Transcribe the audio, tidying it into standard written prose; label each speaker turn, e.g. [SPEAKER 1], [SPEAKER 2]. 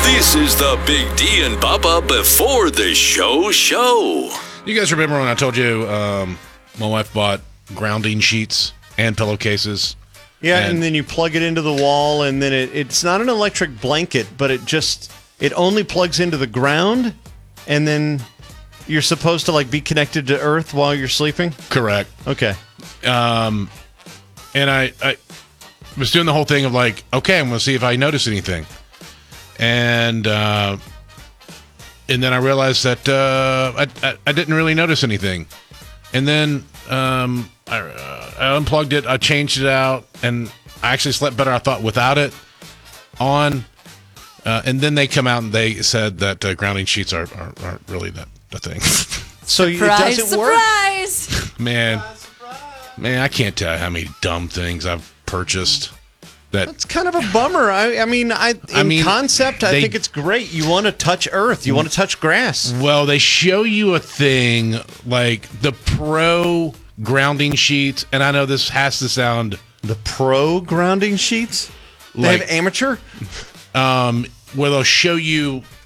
[SPEAKER 1] This is the Big D and Bubba before the show.
[SPEAKER 2] You guys remember when I told you my wife bought grounding sheets and pillowcases?
[SPEAKER 3] Yeah, and then you plug it into the wall, and then it's not an electric blanket, but it only plugs into the ground, and then you're supposed to be connected to Earth while you're sleeping?
[SPEAKER 2] Correct.
[SPEAKER 3] Okay.
[SPEAKER 2] And I was doing the whole thing of okay, I'm going to see if I notice anything. And then I realized that I didn't really notice anything. And then I unplugged it, I changed it out, and I actually slept better, I thought, without it on. And then they come out and they said that grounding sheets aren't really the thing.
[SPEAKER 3] So it doesn't work?
[SPEAKER 4] Surprise!
[SPEAKER 2] Man, I can't tell you how many dumb things I've purchased.
[SPEAKER 3] That's kind of a bummer. I mean, concept, I think it's great. You want to touch Earth. You want to touch grass.
[SPEAKER 2] Well, they show you a thing like the Pro grounding sheets, and I know this has to sound...
[SPEAKER 3] The Pro grounding sheets? They have amateur?
[SPEAKER 2] Where they'll show you